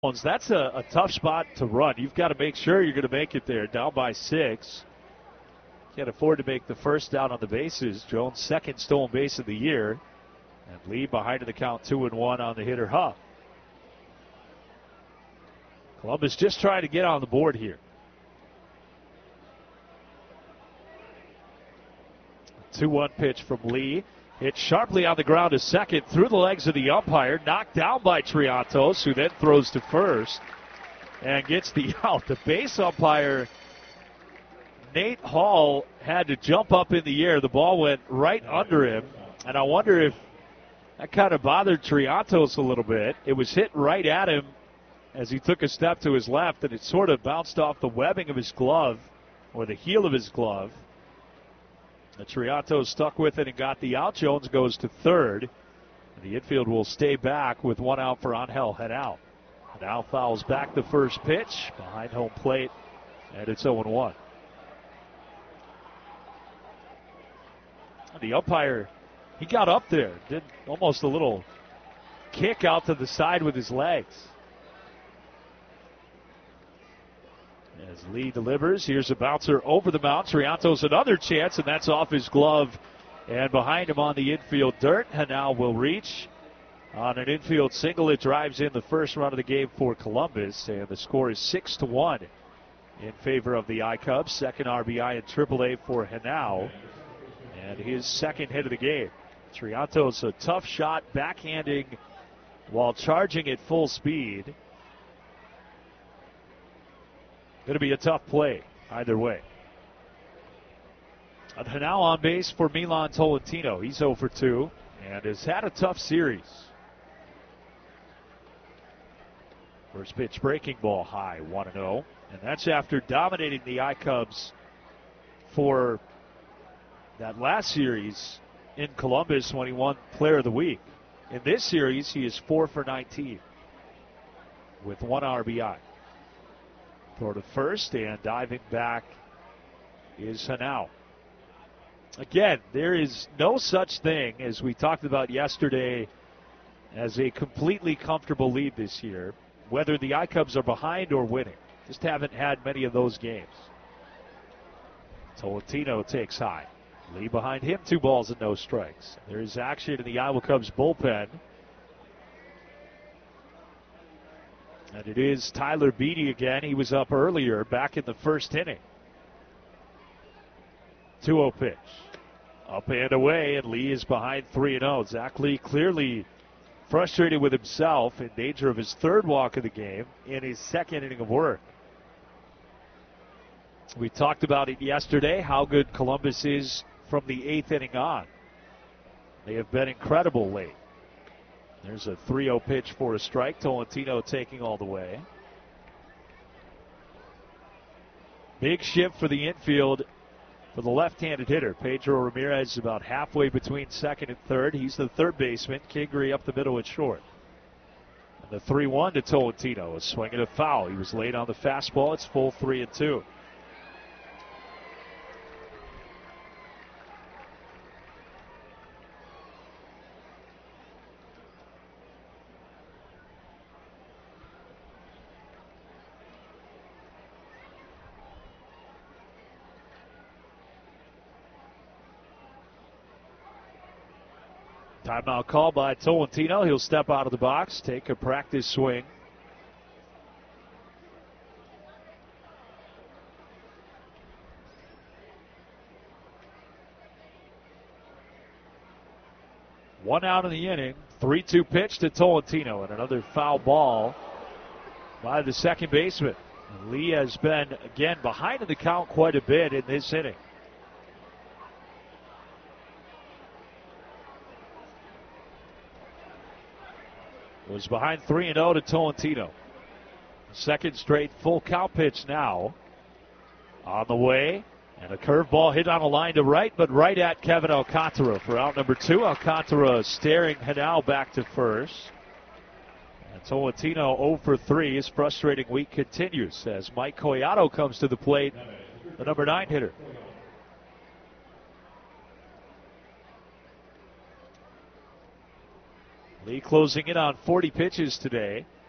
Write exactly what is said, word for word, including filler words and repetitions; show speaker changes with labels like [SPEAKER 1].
[SPEAKER 1] That's a, a tough spot to run. You've got to make sure you're going to make it there. Down by six. Can't afford to make the first down on the bases. Jones' second stolen base of the year. And Lee behind in the count two and one on the hitter Huff. Columbus just trying to get on the board here. two one pitch from Lee. Hit sharply on the ground to second, through the legs of the umpire, knocked down by Triantos, who then throws to first and gets the out. The base umpire, Nate Hall, had to jump up in the air. The ball went right under him, and I wonder if that kind of bothered Triantos a little bit. It was hit right at him as he took a step to his left, and it sort of bounced off the webbing of his glove, or the heel of his glove. Triantos stuck with it and got the out. Jones goes to third. The infield will stay back with one out for Angel Henao. Henao fouls back the first pitch behind home plate, and it's oh one. The umpire, he got up there, did almost a little kick out to the side with his legs. As Lee delivers, here's a bouncer over the mound. Triantos another chance, and that's off his glove. And behind him on the infield dirt, Henao will reach on an infield single. It drives in the first run of the game for Columbus, and the score is six to one in favor of the I-Cubs. Second R B I in triple A for Henao, and his second hit of the game. Triantos, a tough shot, backhanding while charging at full speed. Going to be a tough play either way. And Henao on base for Milan Tolentino. He's oh for two and has had a tough series. First pitch breaking ball high, one and oh. And that's after dominating the I-Cubs for that last series in Columbus when he won Player of the Week. In this series, he is four for nineteen with one R B I. Throw to first, and diving back is Henao. Again, there is no such thing, as we talked about yesterday, as a completely comfortable lead this year, whether the I-Cubs are behind or winning. Just haven't had many of those games. Tolentino takes high. Lee behind him, two balls and no strikes. There is action in the Iowa Cubs bullpen. And it is Tyler Beede again. He was up earlier back in the first inning. two oh pitch. Up and away, and Lee is behind three and oh. Zach Lee clearly frustrated with himself, in danger of his third walk of the game in his second inning of work. We talked about it yesterday, how good Columbus is from the eighth inning on. They have been incredible late. There's a three oh pitch for a strike. Tolentino taking all the way. Big shift for the infield for the left-handed hitter. Pedro Ramirez about halfway between second and third. He's the third baseman. Kingery up the middle at short. And the three one to Tolentino. A swing and a foul. He was late on the fastball. It's full three and two. Timeout call by Tolentino. He'll step out of the box, take a practice swing. One out in the inning. three two pitch to Tolentino, and another foul ball by the second baseman. And Lee has been, again, behind in the count quite a bit in this inning. Was behind three and oh to Tolentino. Second straight full count pitch now. On the way. And a curveball hit on a line to right, but right at Kevin Alcantara for out number two. Alcantara staring Henao back to first. And Tolentino oh for three. His frustrating week continues as Mike Collado comes to the plate, the number nine hitter. Lee closing in on forty pitches today.